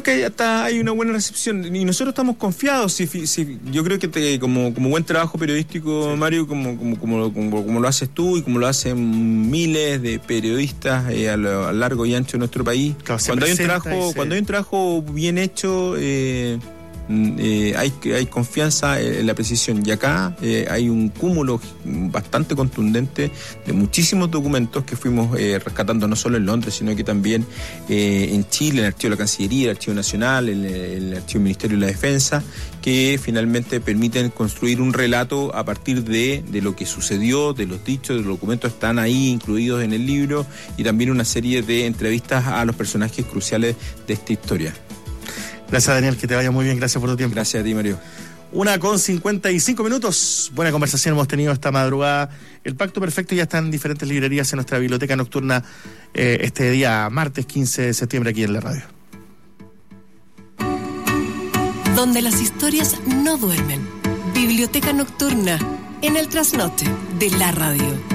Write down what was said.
que hay una buena recepción y nosotros estamos confiados. Yo creo que como buen trabajo periodístico, sí, Mario, como lo haces tú y como lo hacen miles de periodistas a lo largo y ancho de nuestro país, claro, cuando hay un trabajo bien hecho, hay confianza en la precisión, y acá hay un cúmulo bastante contundente de muchísimos documentos que fuimos rescatando no solo en Londres, sino que también en Chile, en el Archivo de la Cancillería, el Archivo Nacional, el Archivo del Ministerio de la Defensa, que finalmente permiten construir un relato a partir de lo que sucedió, de los dichos, de los documentos están ahí incluidos en el libro, y también una serie de entrevistas a los personajes cruciales de esta historia. Gracias, Daniel, que te vaya muy bien, gracias por tu tiempo. Gracias a ti, Mario. 1:55. Buena conversación hemos tenido esta madrugada. El Pacto Perfecto ya está en diferentes librerías en nuestra biblioteca nocturna este día martes 15 de septiembre aquí en la radio. Donde las historias no duermen. Biblioteca nocturna en el trasnoche de la radio.